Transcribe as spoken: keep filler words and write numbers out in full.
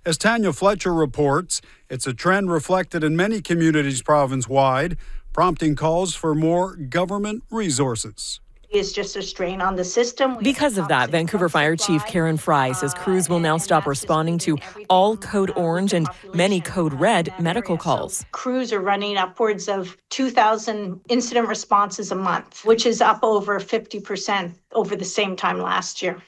As Tanya Fletcher reports, it's a trend reflected in many communities province-wide, prompting calls for more government resources. Is just a strain on the system. Because of that, Vancouver Fire Chief Karen Fry says crews will now stop responding to all Code Orange and many Code Red medical calls. Crews are running upwards of two thousand incident responses a month, which is up over fifty percent over the same time last year.